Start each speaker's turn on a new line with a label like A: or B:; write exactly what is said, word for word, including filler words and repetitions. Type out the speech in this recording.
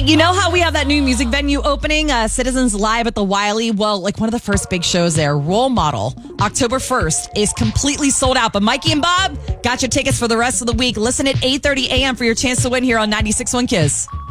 A: you know how we have that new music venue opening, uh, Citizens Live at the Wiley? Well, like one of the first big shows there, Role Model, October first, is completely sold out. But Mikey and Bob got your tickets for the rest of the week. Listen at eight thirty a.m. for your chance to win here on ninety-six point one Kiss.